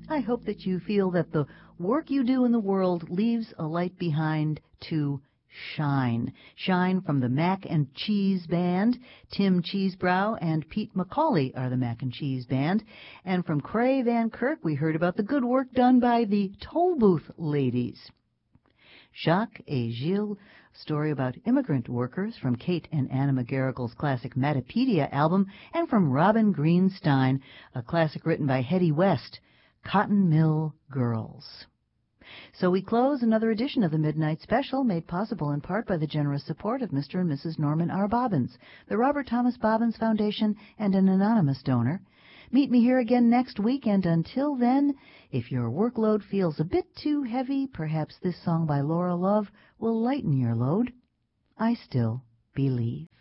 I hope that you feel that the work you do in the world leaves a light behind to shine. Shine from the Mac and Cheese Band. Tim Cheesebrow and Pete McCauley are the Mac and Cheese Band. And from Cray Van Kirk, we heard about the good work done by the Toll Booth Ladies. Jacques et Gilles, story about immigrant workers from Kate and Anna McGarrigle's classic Matapedia album, and from Robin Greenstein, a classic written by Hetty West, Cotton Mill Girls. So we close another edition of the Midnight Special, made possible in part by the generous support of Mr. and Mrs. Norman R. Bobbins, the Robert Thomas Bobbins Foundation, and an anonymous donor. Meet me here again next week, and until then, if your workload feels a bit too heavy, perhaps this song by Laura Love will lighten your load. I still believe.